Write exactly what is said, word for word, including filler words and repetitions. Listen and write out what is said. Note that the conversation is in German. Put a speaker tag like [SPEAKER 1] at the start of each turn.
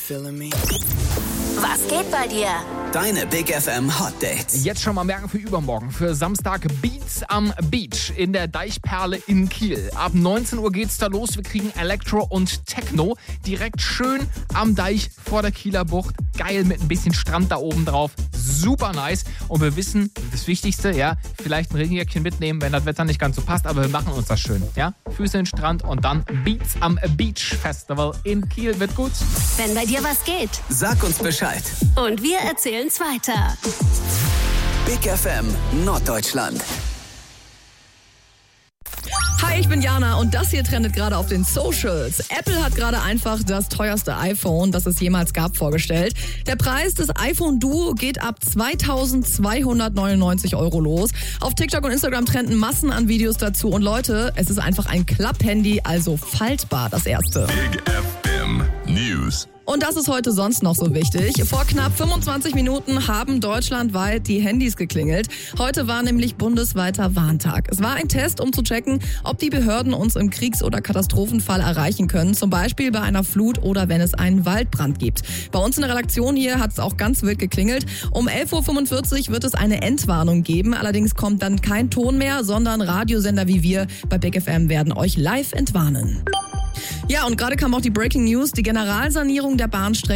[SPEAKER 1] Was geht bei dir?
[SPEAKER 2] Deine Big F M Hot Dates.
[SPEAKER 3] Jetzt schon mal merken für übermorgen, für Samstag Beats am Beach in der Deichperle in Kiel. Ab neunzehn Uhr geht's da los. Wir kriegen Elektro und Techno direkt schön am Deich vor der Kieler Bucht. Geil mit ein bisschen Strand da oben drauf. Super nice. Und wir wissen, das Wichtigste, ja, vielleicht ein Regenjäckchen mitnehmen, wenn das Wetter nicht ganz so passt, aber wir machen uns das schön, ja? Füße in den Strand und dann Beats am Beach Festival in Kiel wird gut.
[SPEAKER 1] Wenn bei dir was geht.
[SPEAKER 2] Sag uns Bescheid.
[SPEAKER 1] Und wir erzählen's weiter.
[SPEAKER 2] Big F M Norddeutschland.
[SPEAKER 4] Hi, ich bin Jana und das hier trendet gerade auf den Socials. Apple hat gerade einfach das teuerste iPhone, das es jemals gab, vorgestellt. Der Preis des iPhone Duo geht ab zweitausendzweihundertneunundneunzig Euro los. Auf TikTok und Instagram trenden Massen an Videos dazu. Und Leute, es ist einfach ein Klapp-Handy, also faltbar das erste.
[SPEAKER 5] Big F M News.
[SPEAKER 4] Und das ist heute sonst noch so wichtig. Vor knapp fünfundzwanzig Minuten haben deutschlandweit die Handys geklingelt. Heute war nämlich bundesweiter Warntag. Es war ein Test, um zu checken, ob die Behörden uns im Kriegs- oder Katastrophenfall erreichen können. Zum Beispiel bei einer Flut oder wenn es einen Waldbrand gibt. Bei uns in der Redaktion hier hat es auch ganz wild geklingelt. Um elf Uhr fünfundvierzig wird es eine Entwarnung geben. Allerdings kommt dann kein Ton mehr, sondern Radiosender wie wir bei Big F M werden euch live entwarnen. Ja, und gerade kam auch die Breaking News. Die Generalsanierung der Bahnstrecke